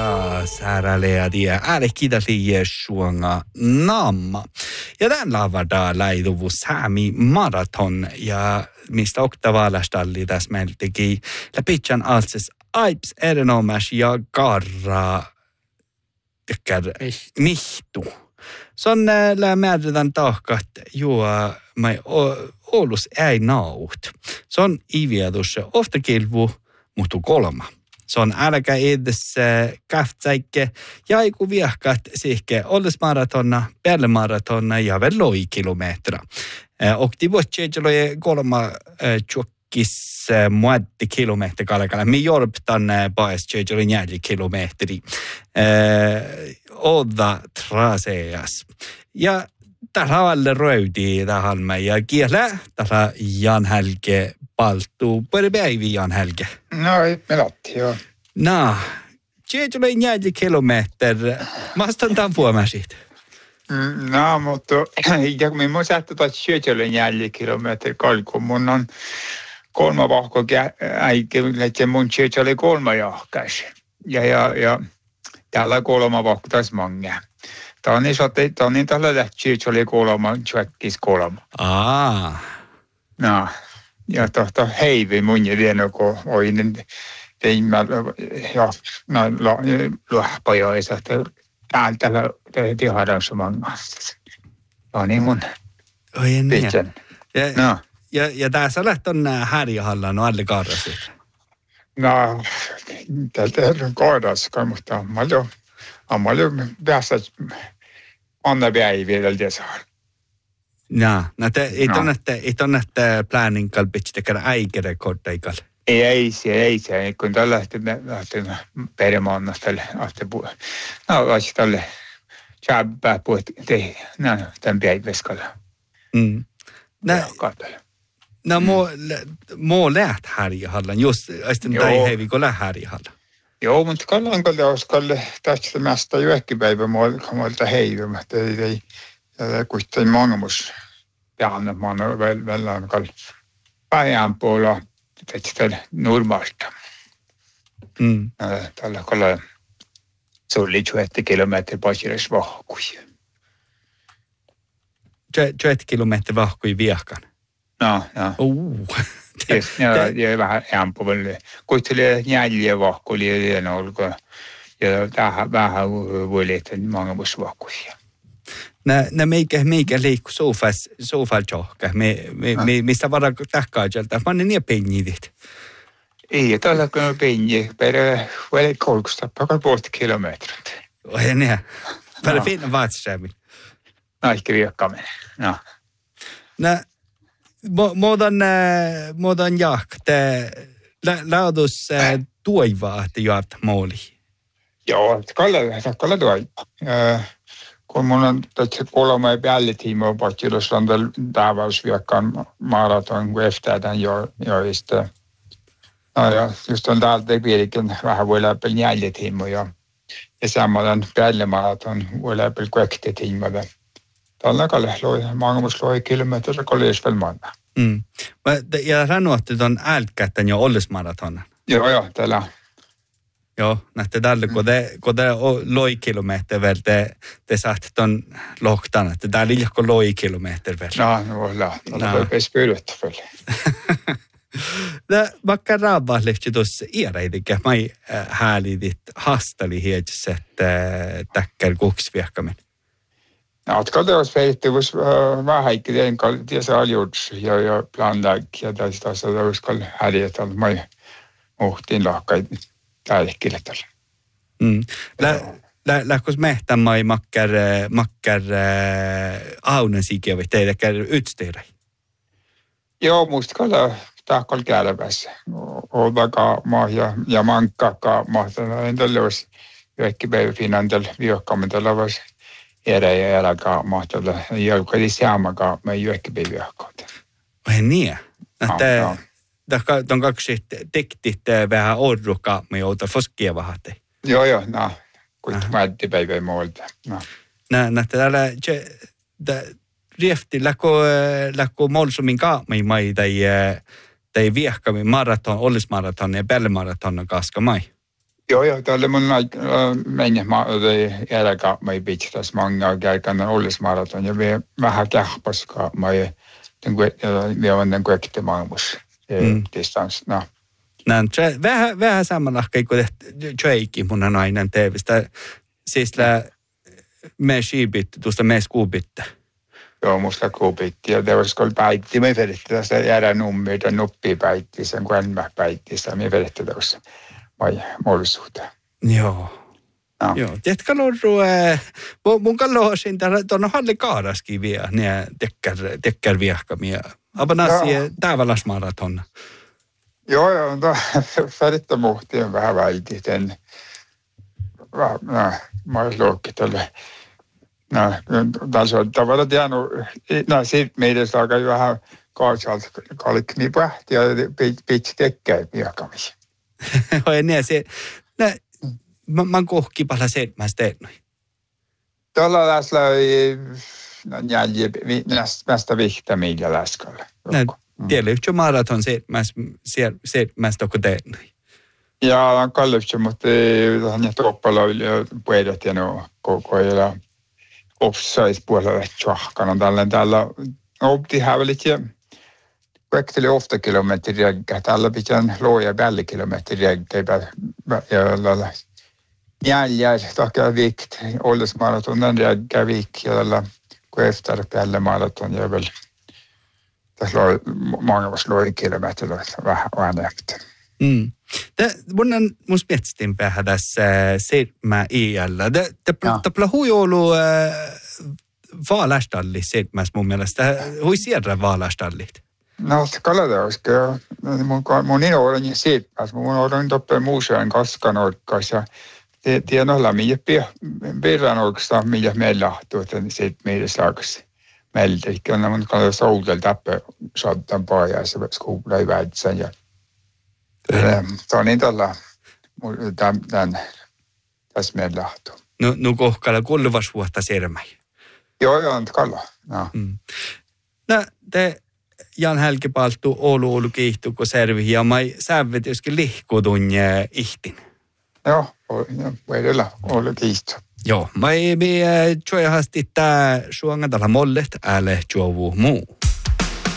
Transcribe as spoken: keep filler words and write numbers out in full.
sääräleä ja ääre kiitali Jeesuanga namma. Ja tämän lavada läiduvu Sami maraton ja mistä oktavaalastalli tässä meillä teki läpitsän altses aips erinomas ja garra tykkär mihtu. Se on lää määrätän tahkat juo mai Oulus ei naut. Se on iviedus ofta kilvu muhtu kolma. Se on älkä edessä käftsäikke ja aiku viehkat sihke ollismaratonna, pärlemaratonna ja väl loi kilometra. Och det var tjejloje kolma tjockis muaddi kilometer kalkalla. Mi jorptan baes tjejloje njälji kilometri. Odda traseas. Ja täällä on röydi tähän ja kielä täällä Jan Helge paltu. Pari päivi Jan Helge. No, ei melatti, joo. No, se tulee njälji kilometer. Mä astan tämän puomasit. No, mutta ja kun minä sähtä tai se tulee njälji kilometer kalku. Mun on kolma vahko äikä, että mun se tulee kolma jahkas. Ja, ja, ja täällä kolma vahko taas mange. Tämä on niin, että on niin tällä lähtee, että oli kolma, tjökkis kolma. Aa. No, ja tohto heivi mun ja vielä, kun oinen teimme, ja no, luohpajoissa, että täältä tiedään saman kanssa. Tämä on niin mun pitsen. Ja, no. ja, ja tässä lähtee on härjahalla, no alle kaarasit. No, täältä on kaarassa, mutta mä olen Amma oli päässä anna päiviä tässä. Ja, no te ei tonne ei tonne planning kalpitsi tekemään äikerekordia ikal. Ei ei se ei se kun tällä lähti lähti permannosta lähti puh. No olisi tälle chabba puh te no tämän päiväskalla. Mm. No no mo mo läht härjahallan just sitten tai hevi kun läht härjahalla. Joo, mutta kallan kalle oskalle tästä mästä yökkipäivä muolta heivämät. Ei, ei, ei kuitenkin mangamus peanna manna välään kalle päivän puolella tästä normaalta. Mm. Tällä kalle sulli tjuetti kilometri pasiris vahkui. Tjuetti kilometri vahkui viehkan? No, no. Uh. Yes, ja, ja vähän äänpuolelle. Kuitenkin njäljiä vahkuli ja olko ja tähän vähän vuodet mangamus vahkuja. Nä nä meikä meikä liikku sofas sofal johka. Me me no. me mistä vara takkajalta. Mä niin penjidit. Ei, tällä kun on penji per väli kolkusta pakal puolta kilometrit. Oi niin. Per finna vaatsämin. No, ehkä viekkaaminen. No. Nä Muodan, muodan jahte, laadus tuivaa, että juotta mooli. Joo, kalla, kalla tuivaa. Kun mun on tässä kolme päälitiimoa Pakiloslandalla täväysviekkaan maraton, kun eftäätään jo, joista. No ja just on täältä piirikin vähän voi läpi jäljetiimoja. Ja samalla päällimaraton voi läpi kuektitiimoja. Tällä kalle loi, mangamus loi kilometriä kolles vielä manna. Mm. Ja sanoitte tuon älkkätten jo ollismaratonan. Joo, joo, tällä. Joo, näette tällä, kun te, kun te loi kilometriä vielä, te, te saatte tuon lohtan, että täällä ei ole loi kilometriä vielä. No, no, no, tällä voi peisi pyydettä vielä. No, vaikka raavaa lehti tuossa iäreitinkä, mä ei häälidit hastali hietsä, että täkkär kuksviekkamin. No, että katsotaan feittivus vähän ikään kuin tässä aljuudessa ja, ja planlaik ja tästä asiasta uskalla häriötä, mutta mä uhtiin lahkain täälläkin tällä. Mm. Lähkos mehtän mä makkar, makkar aunen sikiä vai teidäkään ytsteirä? Joo, musta kalla tahkol käälävässä. Oltakaa maa ja, ja mankkakaa mahtana. En tällä olisi jokin päivä finan tällä viokkaammin tällä olisi. Erä ja eläkaa mahtavalla. Ja oli saamakaan me juokkipäiväkkoon. Oi niin. Että on kaksi tektit vähän orrukaa, me joutaa foskia vahate. Joo, joo, no. Kuitenkin määttipäivää muualta. No. No, että täällä riefti läkko molsumin kaamai mai tai tai viehkami maraton, ollismaraton ja pällemaraton kaska mai. Joo, joo, tällä mun mennä jälkeen mä ei pitää tässä mangaa käykään ollismaraton ja vielä vähän kähpaskaa mä ei vielä on den kuekte maailmassa distans. No. Näin, vähän vähän samalla kuin Jake mun nainen teevistä. Siis me skibitte, tuosta me skubitte. Joo, musta kubitti. Ja teos kun päitti, me vedettiin tästä jäädä nummi, ja nuppi päitti, sen kun mä päitti, me vedettiin tuossa vai mollisuuteen. Joo. No. Joo, tiedätkö lorru, äh, mun kalloisin tuonne Halli Kaaraskin vielä, ne tekkär, tekkär viehkamia. Abanassi tävälasmaraton. Joo, joo, no, färjettä muhtiin vähän väitit, en, no, mä olis luokki tälle. No, tässä on tavallaan jäänyt, no siitä meidän saa vähän kaatsalta kalkni pähti ja pitsi tekkää viehkamisia. Oi niin, se, nä, mä, mä kohki pala seitsemäs tehnyt. Tuolla läsla oli jälje, nästä vihtä millä läskällä. Tiedä yhtään maraton seitsemäs, seitsemäs toko tehnyt. Ja kallifti, mutta hän toppala oli puedat ja no koko ajan offside-puolella tjahkana. Tällä täällä opti hävelit ja Väkteli ofta kilometriä, tällä pitää looja päälle kilometriä, ja jäljellä takia vikt, ollismaraton, jäljellä vikt, ja kun efter päälle maraton, ja väl tässä loi maailmassa loi kilometriä vähän enemmän. Mm. Mun on mun miettistin vähän tässä seitsemän iällä. Tämä hui ollut vaalastalli seitsemäs mun mielestä. Hui sieltä vaalastallit. No, Kalateoska, mun, mun ino olen niin seitsemäs. Mun olen toppe muuseen kaskanolkas ja tiedän olla, millä perään oikeastaan, millä meillä lahtuu, että se meidän saakasi meiltä. Kyllä mun kalalla soudella tappe saattaa paajaa, se skuulla ei väitsän. Ja se on niin tällä, tämän, tässä meillä lahtuu. No, no kohkalla kuuluvas vuotta sermäi. Joo, joo, kalla. No, mm. no te... Jan Hälkipalttu Oulu Oulu kiihtu, kun servi ja mai sävet joskin lihkudun ihtin. Joo, vedellä Oulu kiihtu. Joo, mai me tjoja hasti tää suongatalla mollet ääle tjovu muu.